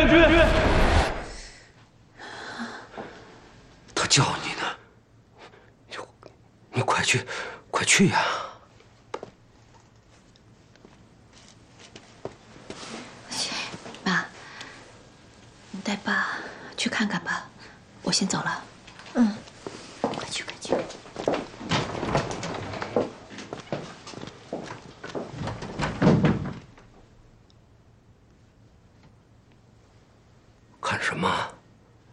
他叫你呢，你快去，快去呀！ 妈，你带爸去看看吧，我先走了。 嗯。